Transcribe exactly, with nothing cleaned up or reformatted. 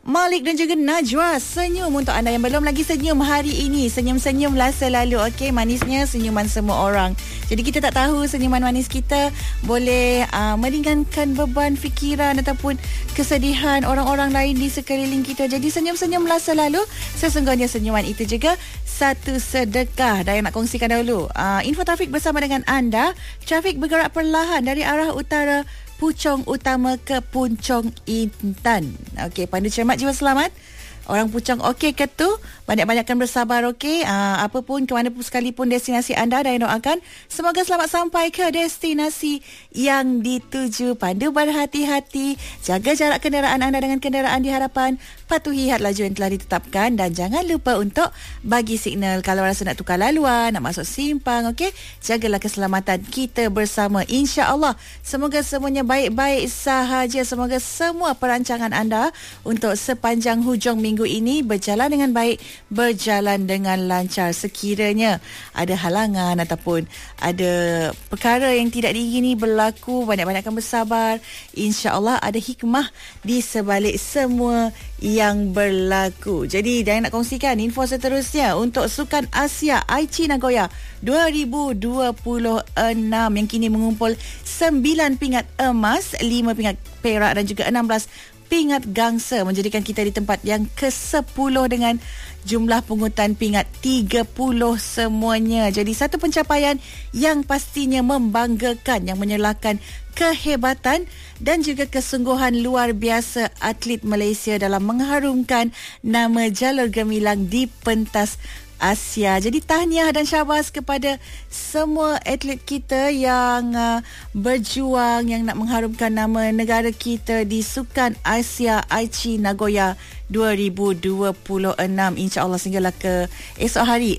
Malik dan juga Najwa. Senyum untuk anda yang belum lagi senyum hari ini. Senyum-senyumlah selalu, okey? Manisnya senyuman semua orang. Jadi kita tak tahu senyuman manis kita boleh uh, meringankan beban fikiran ataupun kesedihan orang-orang lain di sekeliling kita. Jadi senyum-senyumlah selalu. Sesungguhnya senyuman itu juga satu sedekah. Dan yang nak kongsikan dahulu, uh, info trafik bersama dengan anda. Trafik bergerak perlahan dari arah utara Puchong Utama ke Puchong Intan. Okey, pandu cermat, jiwa selamat. Orang Puchong okey ke tu? Banyak-banyakkan bersabar, okey? Uh, apa pun, ke mana pun sekalipun destinasi anda, dan doakan semoga selamat sampai ke destinasi yang dituju. Pandu berhati-hati, jaga jarak kenderaan anda dengan kenderaan di hadapan, patuhi had laju yang telah ditetapkan, dan jangan lupa untuk bagi signal kalau rasa nak tukar laluan, nak masuk simpang, okey? Jagalah keselamatan kita bersama, insya-Allah. Semoga semuanya baik-baik sahaja. Semoga semua perancangan anda untuk sepanjang hujung minggu ini berjalan dengan baik, berjalan dengan lancar. Sekiranya ada halangan ataupun ada perkara yang tidak diingini berlaku, banyak-banyakkan bersabar. InsyaAllah ada hikmah di sebalik semua yang berlaku. Jadi jangan nak kongsikan info seterusnya untuk Sukan Asia Aichi Nagoya dua ribu dua puluh enam yang kini mengumpul sembilan pingat emas, lima pingat perak dan juga enam belas pingat gangsa, menjadikan kita di tempat yang kesepuluh dengan jumlah pungutan pingat tiga puluh semuanya. Jadi satu pencapaian yang pastinya membanggakan, yang menyerlahkan kehebatan dan juga kesungguhan luar biasa atlet Malaysia dalam mengharumkan nama jalur gemilang di pentas Asia. Jadi tahniah dan syabas kepada semua atlet kita yang uh, berjuang, yang nak mengharumkan nama negara kita di Sukan Asia Aichi Nagoya dua ribu dua puluh enam. InsyaAllah sehinggalah ke esok hari